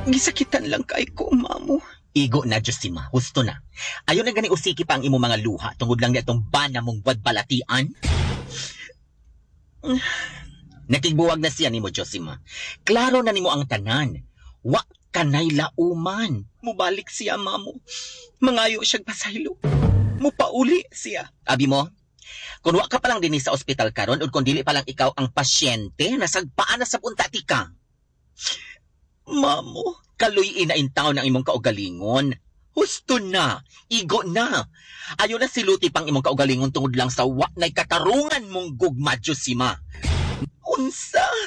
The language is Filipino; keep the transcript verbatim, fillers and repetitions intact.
Gisakitan lang kay ko, mamo. Igo na, Josima. Husto na. Ayaw na gani usiki pa ang imo mga luha tungod lang na itong bana mong wadbalatian. Nakigbuwag na siya nimo, Josima. Klaro na nimo ang tanan. Wa kanay lauman. Mubalik siya, mamo. Mangayo siyang pasaylo. Mupauli siya. Abi mo, kung wa ka palang din sa ospital karon o kung dili palang ikaw ang pasyente, nasagpaan na sa punta tika. Mamo, kaluyin na intaw ng imong kaugalingon. Husto na, igo na. Ayaw na siluti pang imong kaugalingon tungod lang sa wa na'y katarungan mong gugma, Josima. Unsa?